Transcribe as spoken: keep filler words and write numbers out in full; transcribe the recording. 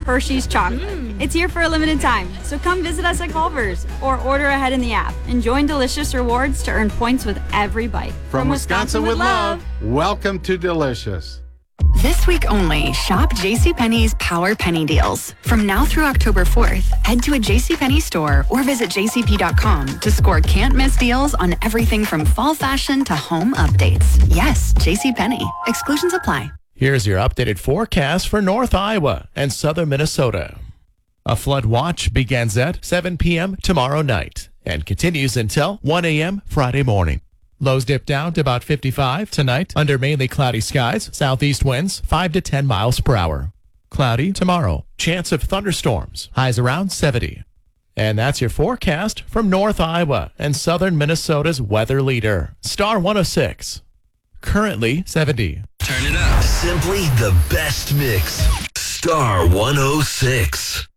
Hershey's chocolate. Mm. It's here for a limited time, so come visit us at Culver's or order ahead in the app and join Delicious Rewards to earn points with every bite. From, From Wisconsin, Wisconsin with love, love, welcome to Delicious. This week only, shop JCPenney's Power Penny Deals. From now through October fourth, head to a JCPenney store or visit j c p dot com to score can't-miss deals on everything from fall fashion to home updates. Yes, JCPenney. Exclusions apply. Here's your updated forecast for North Iowa and southern Minnesota. A flood watch begins at seven p.m. tomorrow night and continues until one a.m. Friday morning. Lows dip down to about fifty-five tonight under mainly cloudy skies. Southeast winds five to ten miles per hour. Cloudy tomorrow. Chance of thunderstorms. Highs around seventy. And that's your forecast from North Iowa and southern Minnesota's weather leader, Star one oh six. Currently seventy. Turn it up. Simply the best mix. Star one oh six.